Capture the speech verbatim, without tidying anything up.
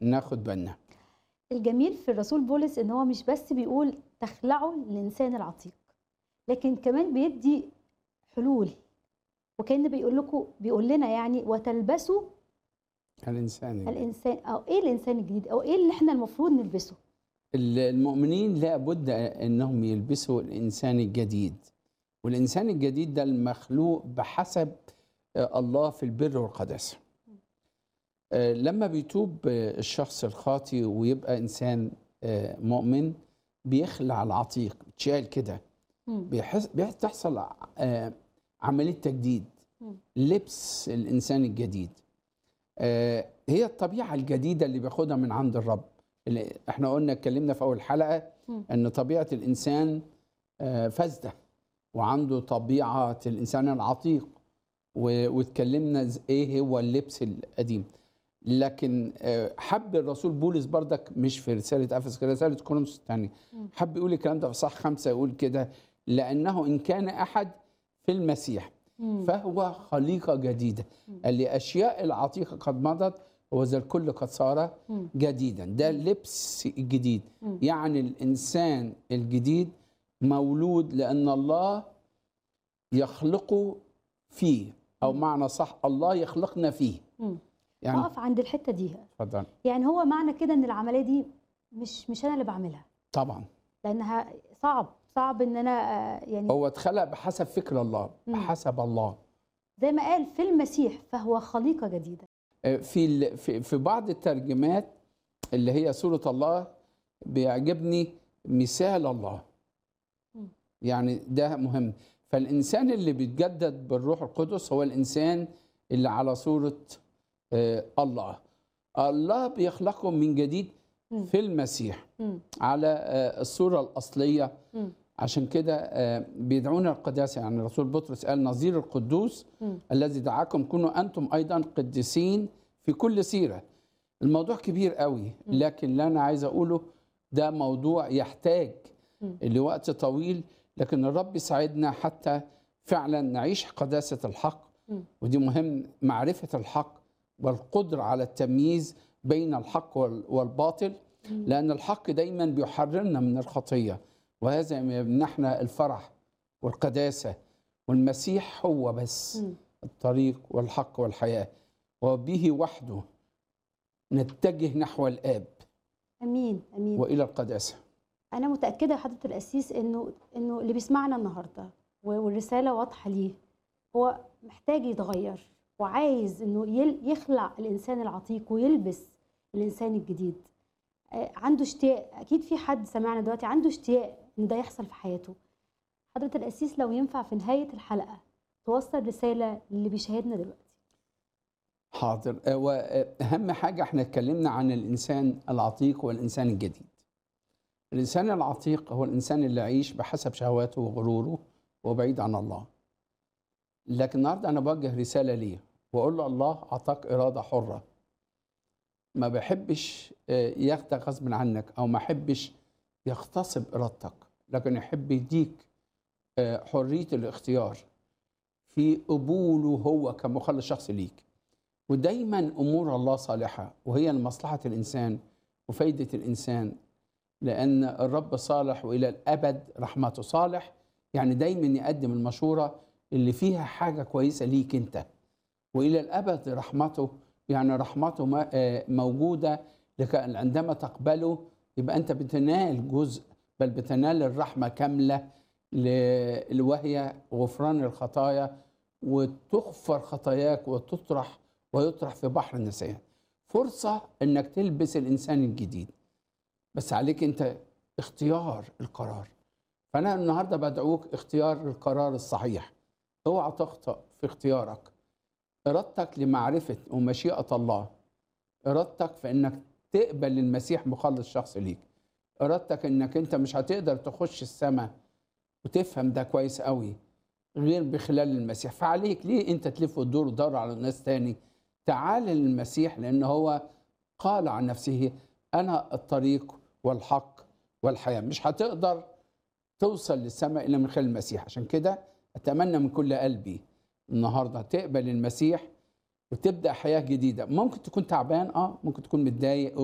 ناخد بالنا. الجميل في الرسول بولس ان هو مش بس بيقول تخلعوا الانسان العتيق، لكن كمان بيدي حلول، وكأن بيقول لكم بيقول لنا يعني وتلبسوا الإنسان الجديد. الانسان، او ايه الانسان الجديد، او ايه اللي احنا المفروض نلبسه. المؤمنين لابد أنهم يلبسوا الإنسان الجديد، والإنسان الجديد ده المخلوق بحسب الله في البر والقداسة. لما بيتوب الشخص الخاطي ويبقى إنسان مؤمن بيخلع العتيق، بتشال كده، بتحصل عملية تجديد، لبس الإنسان الجديد. هي الطبيعة الجديدة اللي بياخدها من عند الرب. اللي احنا قلنا اتكلمنا في أول حلقة أن طبيعة الإنسان فاسدة، وعنده طبيعة الإنسان العتيق، واتكلمنا ايه هو اللبس القديم. لكن حب الرسول بولس بردك مش في رسالة أفسس، رسالة كورنثوس الثانية، حب يقول الكلام ده في صح خمسة، يقول كده: لأنه إن كان أحد في المسيح فهو خليقة جديدة، الأشياء العتيقة قد مضت وذا الكل قد صار جديدا. ده لبس الجديد، يعني الإنسان الجديد مولود لأن الله يخلقه فيه، أو معنى صح الله يخلقنا فيه. يعني اقف عند الحته دي. اتفضل. يعني هو معنى كده ان العمليه دي مش مش انا اللي بعملها طبعا، لانها صعب صعب ان انا يعني هو اتخلق بحسب فكر الله، بحسب الله، زي ما قال في المسيح فهو خليقه جديده. في في بعض الترجمات اللي هي سورة الله بيعجبني مثال الله، يعني ده مهم. فالإنسان اللي بيتجدد بالروح القدس هو الإنسان اللي على صورة الله. الله بيخلقه من جديد في المسيح على الصورة الأصلية. عشان كده بيدعونا القداسة، يعني الرسول بطرس قال: نظير القدوس الذي دعاكم كونوا أنتم أيضا قديسين في كل سيرة. الموضوع كبير قوي، لكن اللي أنا عايز أقوله ده موضوع يحتاج لوقت طويل، لكن الرب يساعدنا حتى فعلا نعيش قداسة الحق. ودي مهم، معرفة الحق والقدرة على التمييز بين الحق والباطل، لأن الحق دايما بيحررنا من الخطية، وهذا يمنحنا الفرح والقداسة. والمسيح هو بس الطريق والحق والحياة، وبه وحده نتجه نحو الآب. أمين أمين. وإلى القداسة. أنا متأكدة يا حضرة القسيس إنه إنه اللي بيسمعنا النهاردة والرسالة واضحة ليه، هو محتاج يتغير وعايز إنه يخلع الإنسان العتيق ويلبس الإنسان الجديد. عنده اشتياق، أكيد في حد سمعنا دلوقتي عنده اشتياق إن ده يحصل في حياته. حضرة القسيس لو ينفع في نهاية الحلقة توصل رسالة للي بيشاهدنا دلوقتي. حاضر. وأهم حاجة احنا اتكلمنا عن الإنسان العتيق والإنسان الجديد. الإنسان العتيق هو الإنسان اللي يعيش بحسب شهواته وغروره وبعيد عن الله. لكن النهارده أنا بوجه رسالة ليه وأقول له: الله أعطاك إرادة حرة، ما بحبش ياخدك غصب عنك، أو ما بحبش يغتصب إرادتك، لكن يحب يديك حرية الاختيار في قبوله هو كمخلص شخصي ليك. ودايما أمور الله صالحة، وهي لمصلحة الإنسان وفايدة الإنسان، لأن الرب صالح وإلى الأبد رحمته. صالح يعني دايما يقدم المشورة اللي فيها حاجة كويسة ليك أنت، وإلى الأبد رحمته يعني رحمته موجودة لك. عندما تقبله يبقى أنت بتنال جزء، بل بتنال الرحمة كاملة، وهي غفران الخطايا، وتغفر خطاياك وتطرح ويطرح في بحر النسيان. فرصة أنك تلبس الإنسان الجديد، بس عليك أنت اختيار القرار. فأنا النهاردة بدعوك اختيار القرار الصحيح. اوعى تخطئ في اختيارك. إرادتك لمعرفة ومشيئة الله، إرادتك في أنك تقبل المسيح مخلص شخص ليك، إرادتك أنك أنت مش هتقدر تخش السماء وتفهم ده كويس قوي غير بخلال المسيح. فعليك ليه أنت تلف وتدور ودور على الناس تاني؟ تعال للمسيح، لأن هو قال عن نفسه: أنا الطريق والحق والحياة. مش هتقدر توصل للسماء إلا من خلال المسيح. عشان كده أتمنى من كل قلبي النهاردة تقبل المسيح وتبدأ حياة جديدة. ممكن تكون تعبان، آه ممكن تكون متضايق